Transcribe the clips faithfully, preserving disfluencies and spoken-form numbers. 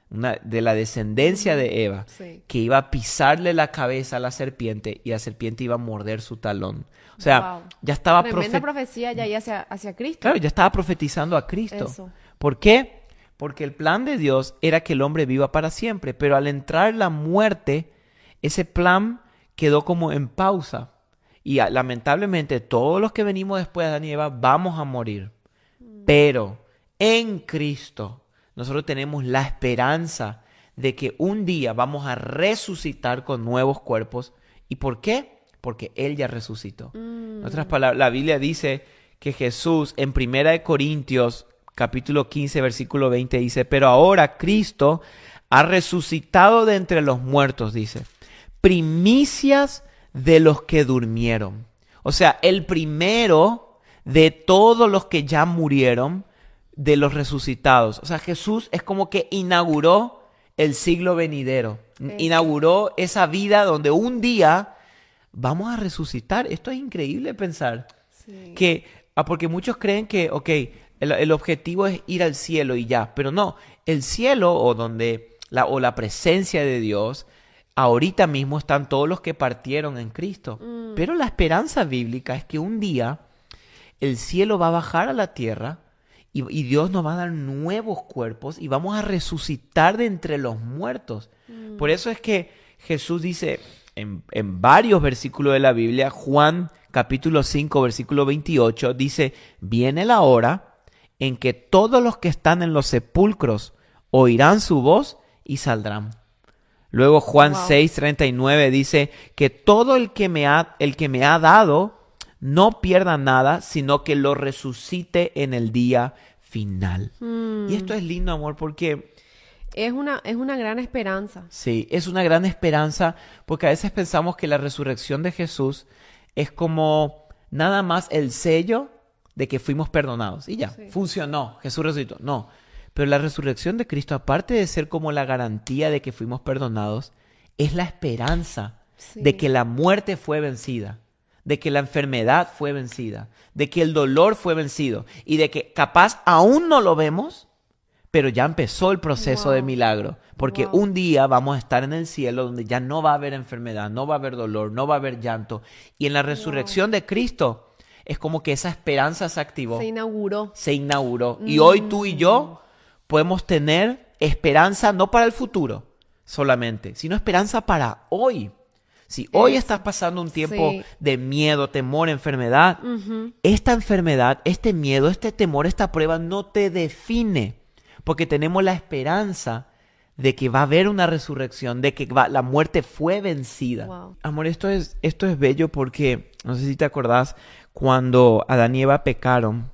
una, de la descendencia de Eva, Sí. que iba a pisarle la cabeza a la serpiente y la serpiente iba a morder su talón. O sea, Wow. ya estaba Tremenda profe- profecía ya ahí hacia, hacia Cristo. claro, ya estaba profetizando a Cristo. Eso. ¿Por qué? Porque el plan de Dios era que el hombre viva para siempre, pero al entrar la muerte, ese plan quedó como en pausa. Y ah, lamentablemente todos los que venimos después de Adán y Eva vamos a morir. Pero en Cristo nosotros tenemos la esperanza de que un día vamos a resucitar con nuevos cuerpos. ¿Y por qué? Porque Él ya resucitó. En otras palabras, la Biblia dice que Jesús en Primera de Corintios capítulo quince versículo veinte dice, pero ahora Cristo ha resucitado de entre los muertos, dice, primicias de los que durmieron. O sea, el primero de todos los que ya murieron, de los resucitados. O sea, Jesús es como que inauguró el siglo venidero. Eso. Inauguró esa vida donde un día vamos a resucitar. Esto es increíble pensar. Sí. Que, ah, porque muchos creen que, ok, el, el objetivo es ir al cielo y ya. Pero no, el cielo o donde la, o la presencia de Dios, ahorita mismo están todos los que partieron en Cristo. Mm. Pero la esperanza bíblica es que un día el cielo va a bajar a la tierra y, y Dios nos va a dar nuevos cuerpos y vamos a resucitar de entre los muertos. Mm. Por eso es que Jesús dice en, en varios versículos de la Biblia, Juan capítulo cinco, versículo veintiocho, dice, viene la hora en que todos los que están en los sepulcros oirán su voz y saldrán. Luego Juan Wow. seis, treinta y nueve dice que todo el que me ha, el que me ha dado no pierda nada, sino que lo resucite en el día final. Mm. Y esto es lindo, amor, porque Es una, es una gran esperanza. sí, es una gran esperanza, porque a veces pensamos que la resurrección de Jesús es como nada más el sello de que fuimos perdonados. Y ya, Sí. funcionó, Jesús resucitó. No, pero la resurrección de Cristo, aparte de ser como la garantía de que fuimos perdonados, es la esperanza Sí. de que la muerte fue vencida, de que la enfermedad fue vencida, de que el dolor fue vencido y de que capaz aún no lo vemos, pero ya empezó el proceso Wow. de milagro, porque Wow. un día vamos a estar en el cielo donde ya no va a haber enfermedad, no va a haber dolor, no va a haber llanto. Y en la resurrección de Cristo es como que esa esperanza se activó, Se inauguró. se inauguró. Y hoy tú y yo podemos tener esperanza no para el futuro solamente, sino esperanza para hoy. Si hoy Eso. estás pasando un tiempo Sí. de miedo, temor, enfermedad, Ujú. esta enfermedad, este miedo, este temor, esta prueba no te define, porque tenemos la esperanza de que va a haber una resurrección, de que va- la muerte fue vencida. Wow. Amor, esto es, esto es bello porque, no sé si te acordás, cuando Adán y Eva pecaron,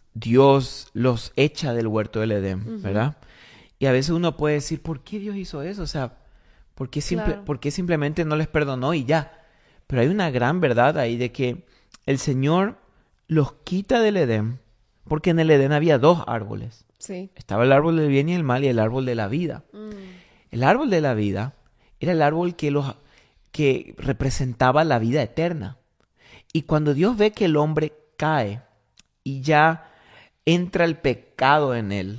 Dios los echa del huerto del Edén, ¿verdad? Y a veces uno puede decir, ¿por qué Dios hizo eso? O sea, ¿por qué, simple, Claro. ¿por qué simplemente no les perdonó y ya? Pero hay una gran verdad ahí de que el Señor los quita del Edén, porque en el Edén había dos árboles. Sí. Estaba el árbol del bien y el mal y el árbol de la vida. Mm. El árbol de la vida era el árbol que, los, que representaba la vida eterna. Y cuando Dios ve que el hombre cae y ya entra el pecado en él,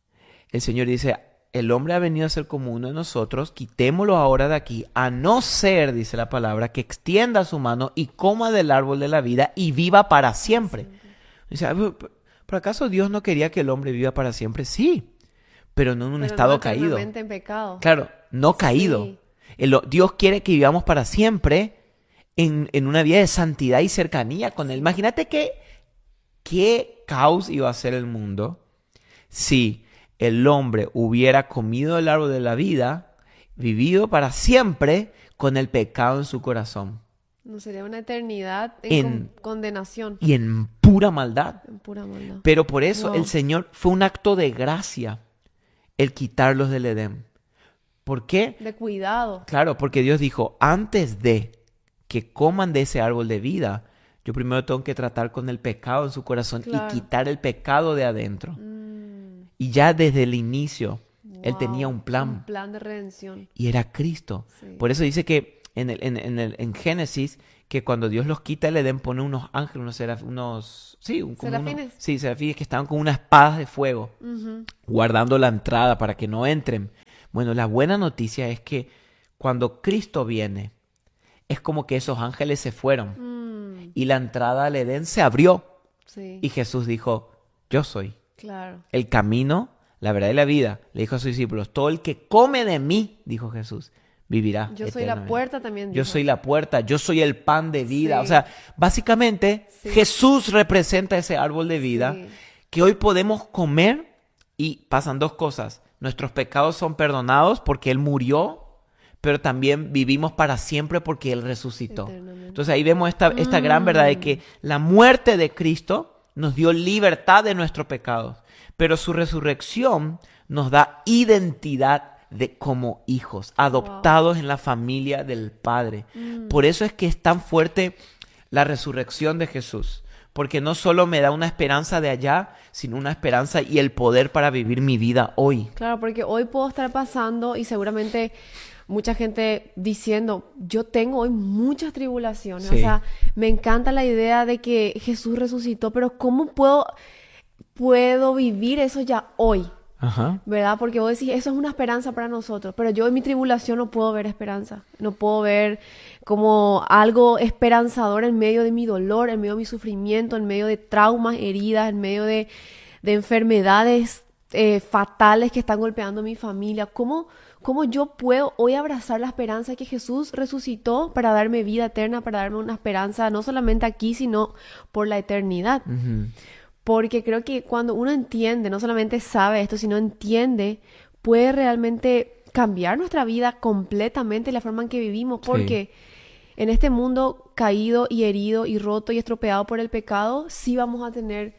el Señor dice, el hombre ha venido a ser como uno de nosotros, quitémoslo ahora de aquí, a no ser, dice la palabra, que extienda su mano y coma del árbol de la vida y viva para siempre. Dice, ¿por acaso Dios no quería que el hombre viva para siempre? Sí, pero no en un Pero estado no caído. eternamente en pecado. Claro, no caído. Sí. El- Dios quiere que vivamos para siempre en, en una vida de santidad y cercanía con Él. Imagínate que, qué caos iba a ser el mundo si el hombre hubiera comido el árbol de la vida, vivido para siempre con el pecado en su corazón No sería una eternidad en, En- con- condenación. y en pura maldad. En pura maldad. Pero por eso Wow. el Señor fue un acto de gracia el quitarlos del Edén. ¿Por qué? De cuidado. Claro, porque Dios dijo, antes de que coman de ese árbol de vida, yo primero tengo que tratar con el pecado en su corazón Claro. y quitar el pecado de adentro. Mm. Y ya desde el inicio, Él Wow. tenía un plan. Un plan de redención. Y era Cristo. Sí. Por eso dice que en, el, en, en, el, en Génesis, que cuando Dios los quita el Edén, pone unos ángeles, unos seraf, unos... Sí, un- como unos- ¿Serafines? sí, serafines que estaban con unas espadas de fuego, Ujú. guardando la entrada para que no entren. Bueno, la buena noticia es que cuando Cristo viene, es como que esos ángeles se fueron Mm, y la entrada al Edén se abrió sí, y Jesús dijo, yo soy claro. el camino, la verdad y la vida. Le dijo a sus discípulos, todo el que come de mí, dijo Jesús, vivirá Yo soy la eternamente. puerta también. Yo dijo. soy la puerta, yo soy el pan de vida. Sí. O sea, básicamente Sí. Jesús representa ese árbol de vida Sí. que hoy podemos comer y pasan dos cosas. Nuestros pecados son perdonados porque Él murió, pero también vivimos para siempre porque Él resucitó. Eternamente. Entonces ahí vemos esta, esta gran verdad de que la muerte de Cristo nos dio libertad de nuestros pecados, pero su resurrección nos da identidad de como hijos, adoptados en la familia del Padre. Por eso es que es tan fuerte la resurrección de Jesús, porque no solo me da una esperanza de allá, sino una esperanza y el poder para vivir mi vida hoy. Claro, porque hoy puedo estar pasando y seguramente mucha gente diciendo, yo tengo hoy muchas tribulaciones. Sí. O sea, me encanta la idea de que Jesús resucitó, pero ¿cómo puedo, puedo vivir eso ya hoy? Ajá. ¿Verdad? Porque vos decís, eso es una esperanza para nosotros, pero yo en mi tribulación no puedo ver esperanza, no puedo ver como algo esperanzador en medio de mi dolor, en medio de mi sufrimiento, en medio de traumas, heridas, en medio de, de enfermedades eh, fatales que están golpeando a mi familia. ¿Cómo, cómo yo puedo hoy abrazar la esperanza de que Jesús resucitó para darme vida eterna, para darme una esperanza no solamente aquí, sino por la eternidad? Ujú. Porque creo que cuando uno entiende, no solamente sabe esto, sino entiende, puede realmente cambiar nuestra vida completamente, la forma en que vivimos. Sí. Porque en este mundo caído y herido y roto y estropeado por el pecado, sí vamos a tener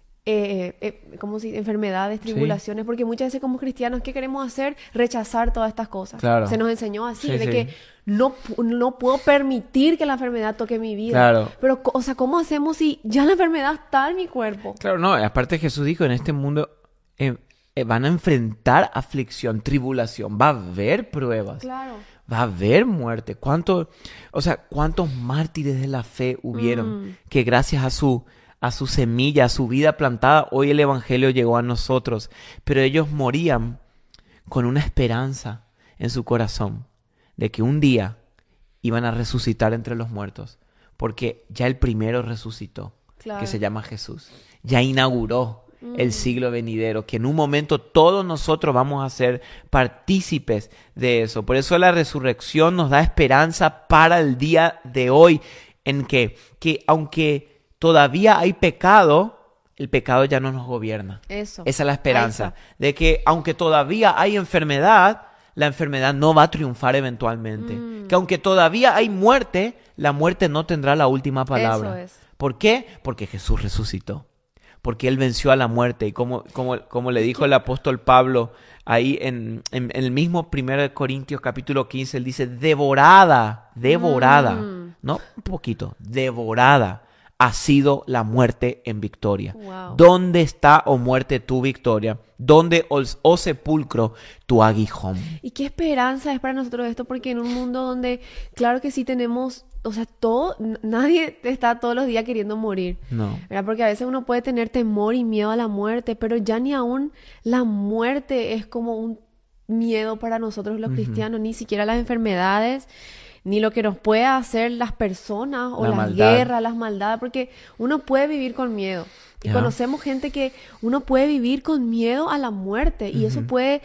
eh, eh, como si enfermedades, Sí. tribulaciones. Porque muchas veces como cristianos, ¿qué queremos hacer? Rechazar todas estas cosas. Claro. Se nos enseñó así, Sí, de sí. que no, pu- no puedo permitir que la enfermedad toque mi vida. Claro. Pero, co- o sea, ¿cómo hacemos si ya la enfermedad está en mi cuerpo? Claro, no, aparte Jesús dijo, en este mundo eh, eh, van a enfrentar aflicción, tribulación, va a haber pruebas, Claro. va a haber muerte. ¿Cuánto, o sea, cuántos mártires de la fe hubieron Mm. que gracias a su, a su semilla, a su vida plantada, hoy el evangelio llegó a nosotros? Pero ellos morían con una esperanza en su corazón de que un día iban a resucitar entre los muertos, porque ya el primero resucitó, Claro. que se llama Jesús. Ya inauguró el siglo venidero, que en un momento todos nosotros vamos a ser partícipes de eso. Por eso la resurrección nos da esperanza para el día de hoy, en que, que aunque todavía hay pecado, el pecado ya no nos gobierna. Eso. Esa es la Ahí esperanza, está. de que aunque todavía hay enfermedad, la enfermedad no va a triunfar eventualmente. Mm. Que aunque todavía hay muerte, la muerte no tendrá la última palabra. Eso es. ¿Por qué? Porque Jesús resucitó. Porque Él venció a la muerte. Y como, como, como le dijo el apóstol Pablo ahí en, en, en el mismo primero de Corintios capítulo quince, él dice, devorada, devorada, Mm. no un poquito, devorada ha sido la muerte en victoria. Wow. ¿Dónde está, oh muerte, tu victoria? ¿Dónde, oh, oh sepulcro, tu aguijón? ¿Y qué esperanza es para nosotros esto? Porque en un mundo donde, claro que sí tenemos, o sea, todo, n- nadie está todos los días queriendo morir, No. ¿verdad? Porque a veces uno puede tener temor y miedo a la muerte, pero ya ni aún la muerte es como un miedo para nosotros los cristianos, ni siquiera las enfermedades, ni lo que nos pueda hacer las personas o La las maldad. guerras, las maldades, porque uno puede vivir con miedo. Y Ya. conocemos gente que uno puede vivir con miedo a la muerte y eso puede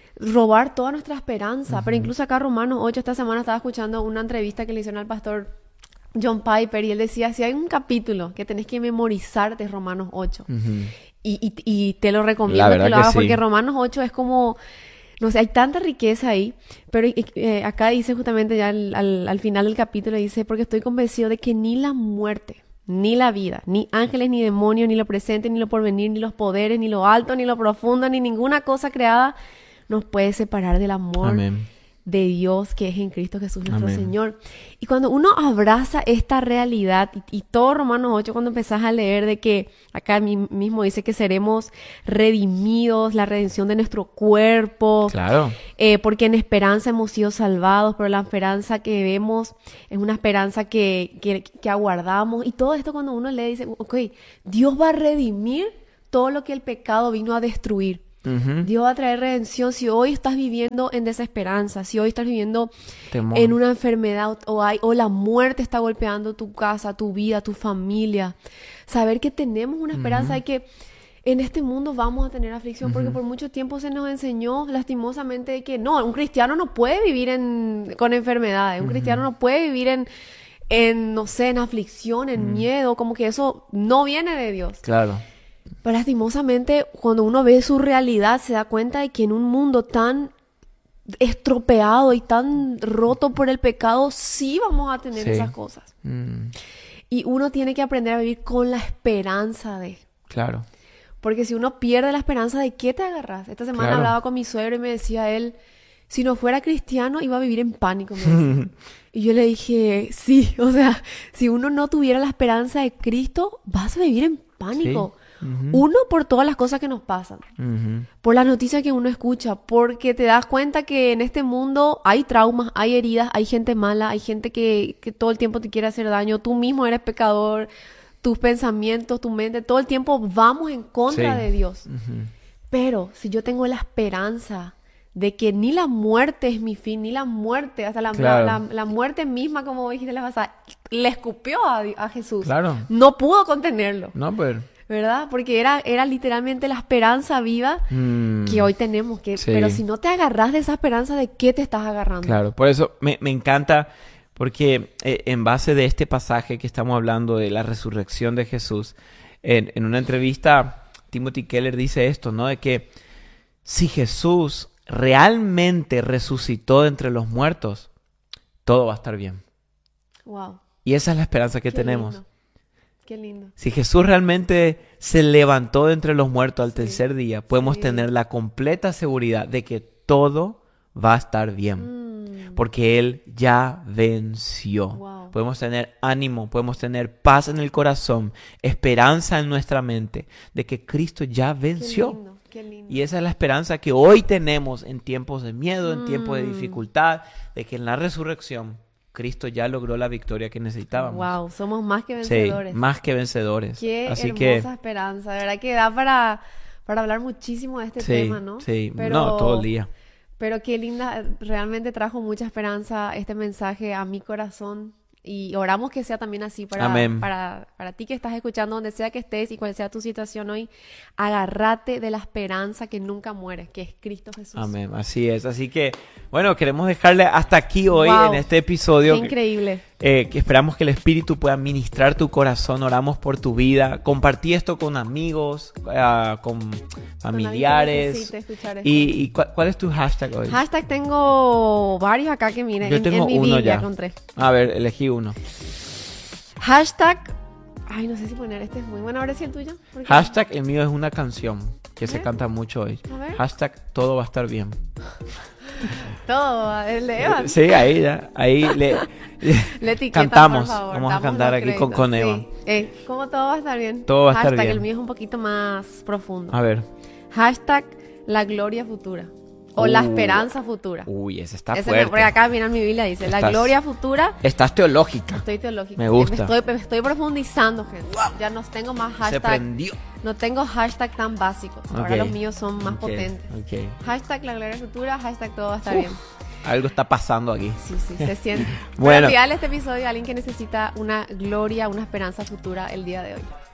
robar toda nuestra esperanza. Pero incluso acá Romanos ocho, esta semana estaba escuchando una entrevista que le hicieron al pastor John Piper y él decía, si hay un capítulo que tenés que memorizar de Romanos ocho Ujú. y, y, y te lo recomiendo La que verdad lo que hagas sí. porque Romanos ocho es como, no sé, hay tanta riqueza ahí, pero eh, acá dice justamente ya al, al, al final del capítulo, dice, porque estoy convencido de que ni la muerte, ni la vida, ni ángeles, ni demonios, ni lo presente, ni lo porvenir, ni los poderes, ni lo alto, ni lo profundo, ni ninguna cosa creada nos puede separar del amor Amén. de Dios que es en Cristo Jesús nuestro Amén. Señor. Y cuando uno abraza esta realidad, y, y todo Romanos ocho, cuando empezás a leer de que acá mi- mismo dice que seremos redimidos, la redención de nuestro cuerpo, Claro. eh, porque en esperanza hemos sido salvados, pero la esperanza que vemos es una esperanza que, que, que aguardamos. Y todo esto cuando uno lee dice, ok, Dios va a redimir todo lo que el pecado vino a destruir. Ujú. Dios va a traer redención. Si hoy estás viviendo en desesperanza, si hoy estás viviendo Temor. en una enfermedad o, hay, o la muerte está golpeando tu casa, tu vida, tu familia, saber que tenemos una esperanza de que en este mundo vamos a tener aflicción, porque por mucho tiempo se nos enseñó lastimosamente de que no, un cristiano no puede vivir en, con enfermedades, un cristiano no puede vivir en, en, no sé, en aflicción, en miedo, como que eso no viene de Dios. Claro. Pero lastimosamente, cuando uno ve su realidad, se da cuenta de que en un mundo tan estropeado y tan roto por el pecado, sí vamos a tener Sí. esas cosas. Mm, Y uno tiene que aprender a vivir con la esperanza de... claro. Porque si uno pierde la esperanza, ¿de qué te agarras? Esta semana Claro. hablaba con mi suegro y me decía él, si no fuera cristiano, iba a vivir en pánico. Me decía. Y yo le dije, sí, o sea, si uno no tuviera la esperanza de Cristo, vas a vivir en pánico. Sí. Ujú. Uno, por todas las cosas que nos pasan, Ujú. por las noticias que uno escucha, porque te das cuenta que en este mundo hay traumas, hay heridas, hay gente mala, hay gente que, que todo el tiempo te quiere hacer daño, tú mismo eres pecador, tus pensamientos, tu mente, todo el tiempo vamos en contra Sí. de Dios. Ujú. Pero si yo tengo la esperanza de que ni la muerte es mi fin, ni la muerte, hasta la, Claro. la, la- la muerte misma, como dijiste la pasada, le escupió a, Di- a Jesús. Claro. No pudo contenerlo, No, pero... ¿verdad? Porque era, era literalmente la esperanza viva Mm, que hoy tenemos. Que, sí. Pero si no te agarras de esa esperanza, ¿de qué te estás agarrando? Claro, por eso me, me encanta, porque eh, en base de este pasaje que estamos hablando de la resurrección de Jesús, en, en una entrevista, Timothy Keller dice esto, ¿no? De que si Jesús realmente resucitó de entre los muertos, todo va a estar bien. Wow. Y esa es la esperanza que Qué tenemos. lindo. Qué lindo. Si Jesús realmente se levantó de entre los muertos al Sí. tercer día, podemos Sí. tener la completa seguridad de que todo va a estar bien. Mm. Porque Él ya venció. Wow. Podemos tener ánimo, podemos tener paz en el corazón, esperanza en nuestra mente de que Cristo ya Qué venció. lindo. Qué lindo. Y esa es la esperanza que hoy tenemos en tiempos de miedo, en tiempos de Mm. dificultad, de que en la resurrección Cristo ya logró la victoria que necesitábamos. Wow, somos más que Sí, vencedores. más que vencedores. Qué Así hermosa que esperanza. De verdad que da para, para hablar muchísimo de este sí, tema, ¿no? sí, Pero, no, todo el día. Pero qué linda, realmente trajo mucha esperanza este mensaje a mi corazón. Y oramos que sea también así para, Amén. para, para ti que estás escuchando, donde sea que estés y cual sea tu situación hoy. Agárrate de la esperanza que nunca muere, que es Cristo Jesús. Amén, así es. Así que, bueno, queremos dejarle hasta aquí hoy Wow, en este episodio. Qué increíble. Eh, que esperamos que el Espíritu pueda ministrar tu corazón. Oramos por tu vida. Compartí esto con amigos, ah, con Con alguien que familiares. necesite escuchar esto. ¿Y, y cuál, cuál es tu hashtag hoy? Hashtag tengo varios acá que miren. Yo en, tengo en mi uno Biblia ya. encontré. A ver, elegí uno. Hashtag. Ay, no sé si poner este es muy bueno. Ahora sí el tuyo. ¿Por qué? Hashtag, el mío es una canción que se ¿Eh? canta mucho hoy. A ver. Hashtag, todo va a estar bien. Todo, el de Evan. Sí, ahí ya. Ahí le, Le etiquetan, cantamos. por favor, Vamos a damos cantar los aquí con, créditos. con Sí. Eva. Eh, ¿cómo todo va a estar bien? Todo va a estar Hashtag, bien. el mío es un poquito más profundo. A ver. Hashtag la gloria futura. O la Uh. esperanza futura. Uy, ese está Ese me- fuerte. porque acá, mira, mi Biblia dice, la Estás- gloria futura. Estás teológica. Estoy teológica. Me gusta. Me estoy, me estoy profundizando, gente. Ya no tengo más Se hashtag. prendió. No tengo hashtag tan básicos. Ahora Ok. los míos son más Ok, potentes. ok. Hashtag la gloria futura, hashtag todo va a estar Uf. bien. Algo está pasando aquí. Sí, sí, se siente. Bueno. Bueno. Enviarle este episodio a alguien que necesita una gloria, una esperanza futura el día de hoy.